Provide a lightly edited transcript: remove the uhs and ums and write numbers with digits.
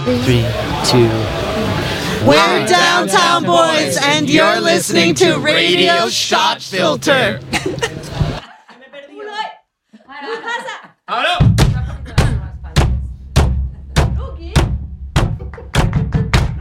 3, 2. We're Downtown Boys, and you're listening to Radio Shot Filter. Ahora.